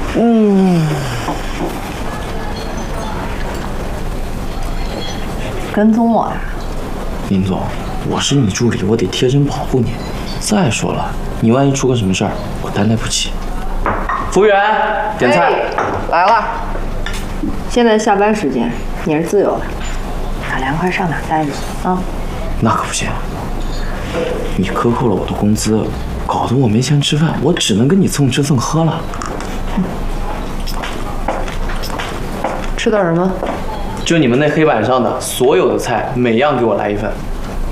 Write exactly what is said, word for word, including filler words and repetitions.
嗯，跟踪我呀？ 林总，我是你助理，我得贴身保护你。再说了，你万一出个什么事儿，我担待不起。服务员，点菜。 来了。现在下班时间，你是自由的，哪凉快上哪待着啊？ 那可不行，你克扣了我的工资，搞得我没钱吃饭，我只能跟你蹭吃蹭喝了。 吃点什么？ 就你们那黑板上的所有的菜，每样给我来一份。